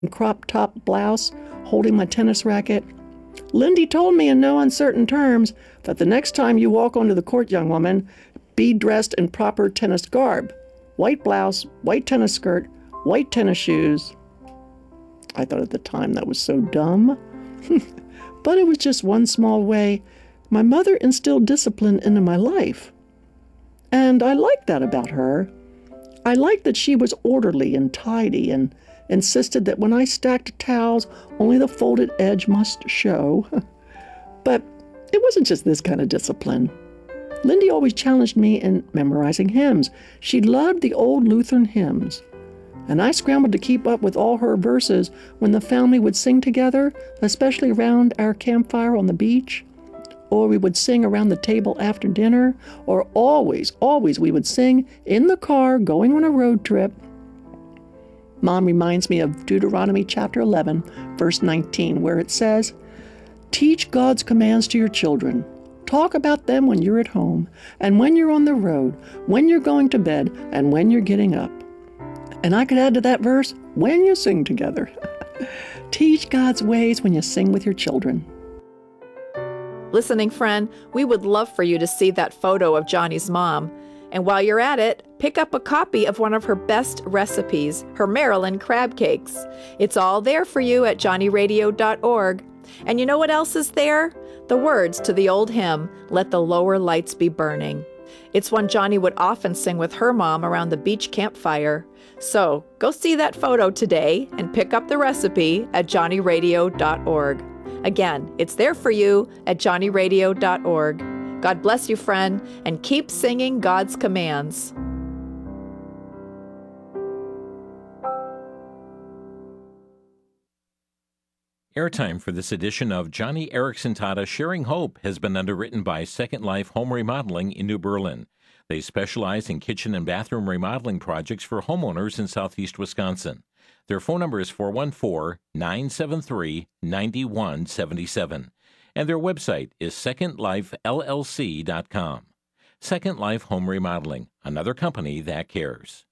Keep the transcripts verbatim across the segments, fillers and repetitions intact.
crop top blouse, holding my tennis racket. Lindy told me in no uncertain terms that the next time you walk onto the court, young woman, be dressed in proper tennis garb. White blouse, white tennis skirt, white tennis shoes. I thought at the time that was so dumb. But it was just one small way my mother instilled discipline into my life. And I liked that about her. I liked that she was orderly and tidy and insisted that when I stacked towels, only the folded edge must show. But it wasn't just this kind of discipline. Lindy always challenged me in memorizing hymns. She loved the old Lutheran hymns. And I scrambled to keep up with all her verses when the family would sing together, especially around our campfire on the beach. Or we would sing around the table after dinner. Or always, always we would sing in the car going on a road trip. Mom reminds me of Deuteronomy chapter eleven, verse nineteen, where it says, "Teach God's commands to your children. Talk about them when you're at home, and when you're on the road, when you're going to bed, and when you're getting up." And I could add to that verse, when you sing together. Teach God's ways when you sing with your children. Listening friend, we would love for you to see that photo of Johnny's mom. And while you're at it, pick up a copy of one of her best recipes, her Maryland crab cakes. It's all there for you at johnny radio dot org. And you know what else is there? The words to the old hymn, "Let the Lower Lights Be Burning." It's one Johnny would often sing with her mom around the beach campfire. So go see that photo today and pick up the recipe at johnny radio dot org. Again, it's there for you at johnny radio dot org. God bless you, friend, and keep singing God's commands. Airtime for this edition of Johnny Erickson Tada Sharing Hope has been underwritten by Second Life Home Remodeling in New Berlin. They specialize in kitchen and bathroom remodeling projects for homeowners in southeast Wisconsin. Their phone number is four one four, nine seven three, nine one seven seven. And their website is second life l l c dot com. Second Life Home Remodeling, another company that cares.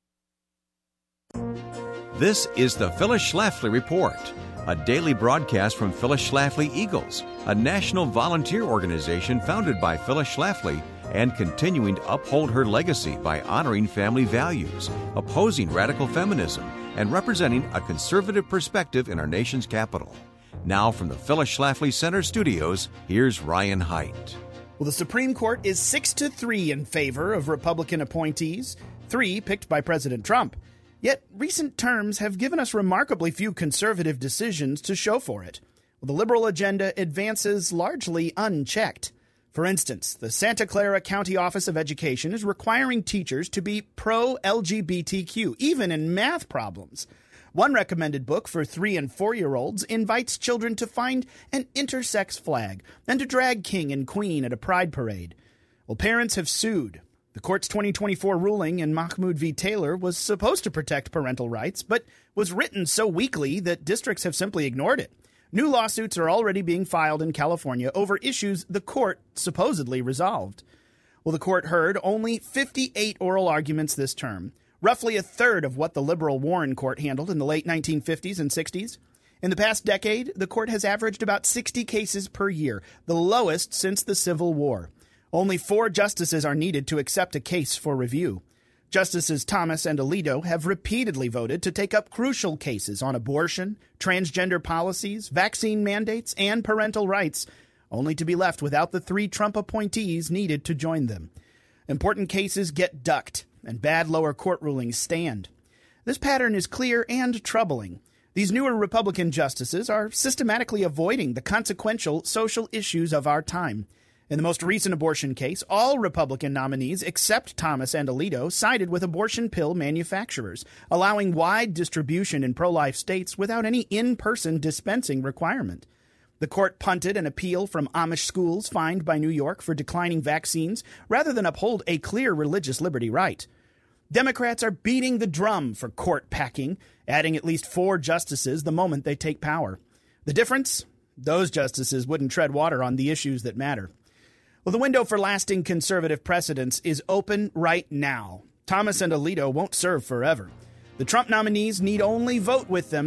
This is the Phyllis Schlafly Report, a daily broadcast from Phyllis Schlafly Eagles, a national volunteer organization founded by Phyllis Schlafly and continuing to uphold her legacy by honoring family values, opposing radical feminism, and representing a conservative perspective in our nation's capital. Now from the Phyllis Schlafly Center studios, here's Ryan Haidt. Well, the Supreme Court is six to three in favor of Republican appointees, three picked by President Trump. Yet recent terms have given us remarkably few conservative decisions to show for it. Well, the liberal agenda advances largely unchecked. For instance, the Santa Clara County Office of Education is requiring teachers to be pro-L G B T Q, even in math problems. One recommended book for three- and four-year-olds invites children to find an intersex flag and to drag king and queen at a pride parade. Well, parents have sued. The court's twenty twenty-four ruling in Mahmoud v. Taylor was supposed to protect parental rights, but was written so weakly that districts have simply ignored it. New lawsuits are already being filed in California over issues the court supposedly resolved. Well, the court heard only fifty-eight oral arguments this term, roughly a third of what the liberal Warren Court handled in the late nineteen fifties and sixties. In the past decade, the court has averaged about sixty cases per year, the lowest since the Civil War. Only four justices are needed to accept a case for review. Justices Thomas and Alito have repeatedly voted to take up crucial cases on abortion, transgender policies, vaccine mandates, and parental rights, only to be left without the three Trump appointees needed to join them. Important cases get ducked, and bad lower court rulings stand. This pattern is clear and troubling. These newer Republican justices are systematically avoiding the consequential social issues of our time. In the most recent abortion case, all Republican nominees except Thomas and Alito sided with abortion pill manufacturers, allowing wide distribution in pro-life states without any in-person dispensing requirement. The court punted an appeal from Amish schools fined by New York for declining vaccines rather than uphold a clear religious liberty right. Democrats are beating the drum for court packing, adding at least four justices the moment they take power. The difference? Those justices wouldn't tread water on the issues that matter. Well, the window for lasting conservative precedents is open right now. Thomas and Alito won't serve forever. The Trump nominees need only vote with them.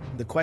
The